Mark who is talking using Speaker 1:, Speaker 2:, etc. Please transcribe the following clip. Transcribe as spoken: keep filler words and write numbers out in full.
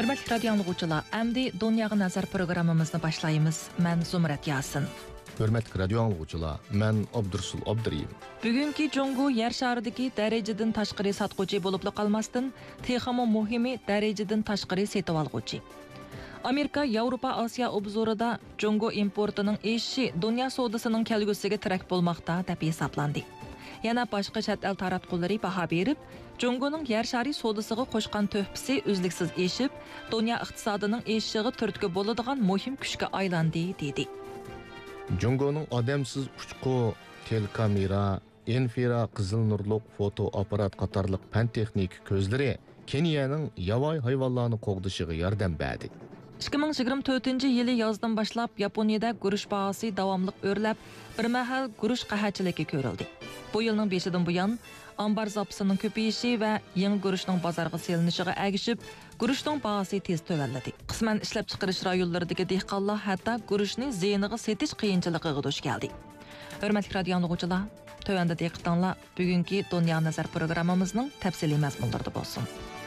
Speaker 1: Hörmətli radio anlıqçılar, əmdi Dunyaga Nazar proqramımızı başlayımız. Mən Zumrat Yasin.
Speaker 2: Hörmətli radio anlıqçılar, mən Abdursul Abduriyim.
Speaker 1: Bugünkü Congo yer şarıdaki dərəcədən taşqırı satqıcı bolubla qalmasdan, texamo muhimi dərəcədən taşqırı setib alğıcı. Amerika, Avropa, Asiya obzorida Congo importunun eşi dünya sodasının kelgüsüge tirak bolmaqda deb hesablandı. Yana başqa chet el taratqullari baho berib, Congoning yer shari sodasiga qo'shgan töhfisi uzluksiz eshib, dunyo iqtisodining eshishiga turtki bo'ladigan muhim kuchga aylandi dedi.
Speaker 2: Congoning odamsiz uchqu, telekamera, infra qizil nurliq foto apparat qatorliq fan texnik ko'zlari Kenyaning yovvoyi hayvonlarni qo'g'dishiga yordam berdi.
Speaker 1: ikki ming yigirma to'rtinchi yili yozdan boshlab Yaponiyada guruch bahosi davomli o'rlab, bir mahal guruch qahatchiligi ko'rildi. Bu yilning beshidan buyon ambar zapisining ko'payishi va yangi guruchning bozorga selinishiga ergishib, guruchning bahosi tez tövalladi. Qisman ishlab chiqarish rayonlaridagi dehqonlar hatto guruchni zeyniga setish qiyinchiligiga duch keldi. Hurmatli radio anlıqçılar, tövanda diqqatinglar bugungi Dunyo Nazar programmamizning tafsiliy mazmunlarida bo'lsin.